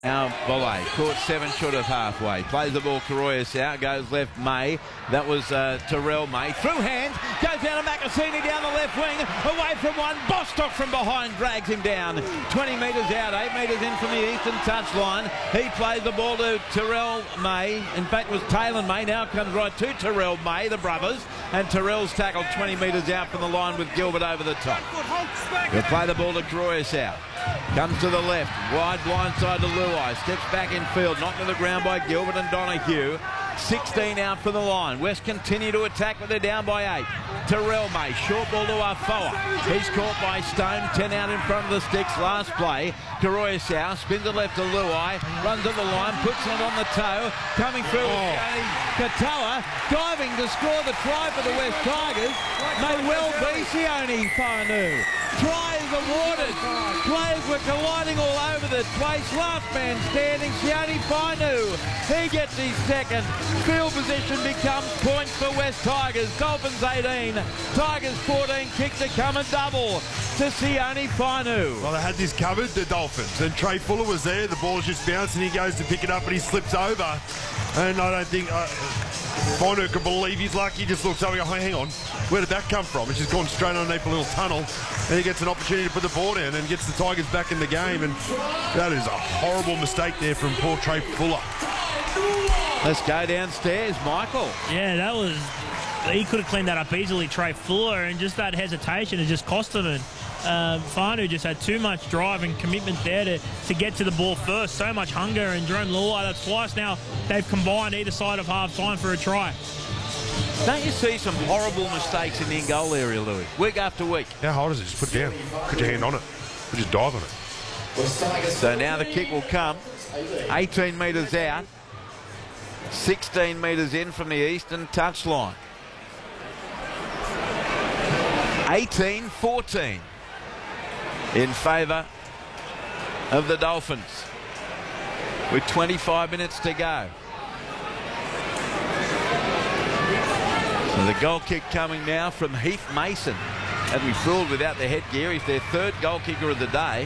Now Bolle caught 7 short of halfway. Plays the ball Karoyas out. Goes left May. That was Terrell May. Through hands. Goes down to Macassini down the left wing. Away from one. Bostock from behind drags him down. 20 metres out. 8 metres in from the eastern touchline. He plays the ball to Terrell May. In fact, it was Taylor May. Now comes right to Terrell May, the brothers. And Terrell's tackled 20 metres out from the line with Gilbert over the top. He'll play the ball to Karoyas out. Comes to the left, wide blind side to Luai, steps back in field, knocked to the ground by Gilbert and Donahue. 16 out from the line. West continue to attack, but they're down by 8. Terrell May, short ball to Afoa. He's caught by Stone, 10 out in front of the sticks. Last play, Karoyas out, spins it left to Luai, runs to the line, puts it on the toe, coming through. Katoa diving to score the try for the West Tigers. May well be Sione Fainu. Try is awarded. Players were colliding all over the place. Last man standing, Sione Fainu. He gets his second. Field position becomes points for West Tigers. Dolphins 18, Tigers 14. Kick to come and double to Sione Fainu. Well, they had this covered, the Dolphins, and Trey Fuller was there. The ball's just bounced and he goes to pick it up and he slips over. And I don't think Fainu can believe his luck. He just looks over and goes, hang on, where did that come from? It's just gone straight underneath a little tunnel, and he gets an opportunity to put the ball down and gets the Tigers back in the game. And that is a horrible mistake there from poor Trey Fuller. Let's go downstairs, Michael. Yeah, that was... He could have cleaned that up easily, Trey Fuller, and just that hesitation has just cost him. And Fainu just had too much drive and commitment there to get to the ball first. So much hunger, and Jerome Luai, that's twice now they've combined either side of half-time for a try. Don't you see some horrible mistakes in the in-goal area, Louis, week after week? How hard is it? Just put it down. Put your hand on it. Or just dive on it. So now the kick will come. 18 metres out. 16 metres in from the eastern touchline. 18-14 in favour of the Dolphins with 25 minutes to go. So the goal kick coming now from Heath Mason. Had me fooled without the headgear. He's their third goal kicker of the day.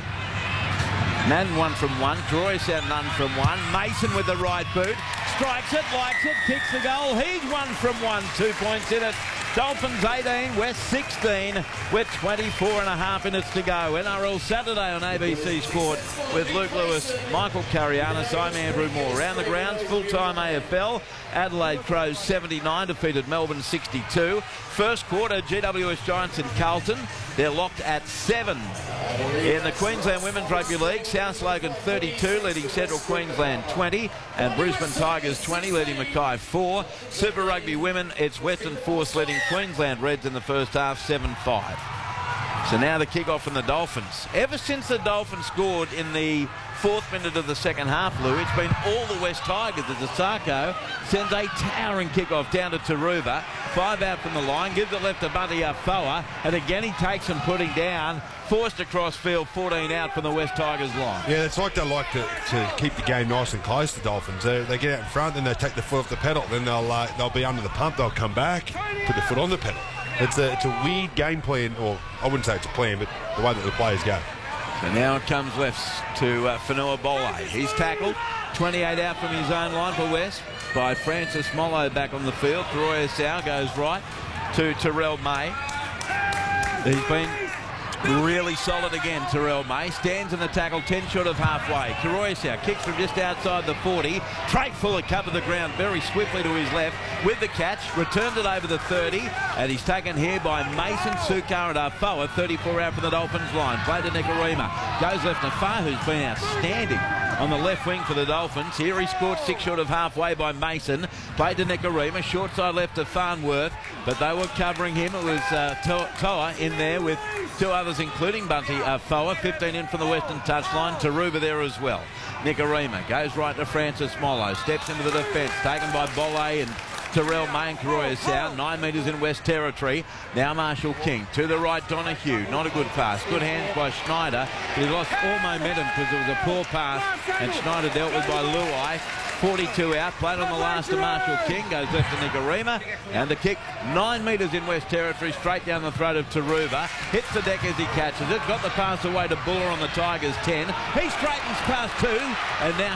Madden 1 from 1. Karoyas out none from 1. Mason with the right boot. Strikes it, likes it, kicks the goal. He's 1 from 1. 2 points in it. Dolphins 18, West 16 with 24 and a half minutes to go. NRL Saturday on ABC Sport with Luke Lewis, Michael Carianis. I'm Andrew Moore. Around the grounds, full-time AFL. Adelaide Crows 79 defeated Melbourne 62. First quarter, GWS Giants and Carlton. They're locked at 7. In the Queensland Women's Rugby League, South Logan 32 leading Central Queensland 20, and Brisbane Tigers 20 leading Mackay 4. Super Rugby Women, it's Western Force leading Queensland Reds in the first half 7-5. So now the kick-off from the Dolphins. Ever since the Dolphins scored in the 4th minute of the second half, Lou, it's been all the West Tigers as Asako sends a towering kick-off down to Taruva. 5 out from the line, gives it left to Bunty Afoa, and again he takes him putting down, forced across field, 14 out from the West Tigers line. Yeah, it's like they like to keep the game nice and close, the Dolphins. They get out in front, then they take the foot off the pedal, then they'll be under the pump, they'll come back, put the foot on the pedal. It's a weird game plan, or I wouldn't say it's a plan, but the way that the players go. So now it comes left to Fanua Bolle. He's tackled, 28 out from his own line for West by Francis Mollo back on the field. Karoyas out, goes right to Terrell May. He's been really solid again, Terrell May. Stands in the tackle, 10 short of halfway. Karoyas out, kicks from just outside the 40. Trey Fuller covered the ground very swiftly to his left with the catch. Returned it over the 30, and he's taken here by Mason, Sukar and Afoa. 34 out from the Dolphins line. Play to Nicarima. Goes left to Far, who's been outstanding on the left wing for the Dolphins. Here he scored 6 short of halfway by Mason. Played to Nicarima. Short side left to Farnworth, but they were covering him. It was Toa in there with 2 others, including Bunty Afoa. 15 in from the western touchline. Taruva there as well. Nicarima goes right to Francis Mollo. Steps into the defence. Taken by Bolle and Terrell May and Karoya South. 9 metres in West Territory. Now Marshall King to the right. Donahue. Not a good pass. Good hands by Schneider. He lost all momentum because it was a poor pass, and Schneider dealt with by Luai. 42 out, played on the last to Marshall King, goes left to Nicarima, and the kick 9 metres in West Territory, straight down the throat of Taruva, hits the deck as he catches it, got the pass away to Buller on the Tigers 10, he straightens past 2, and now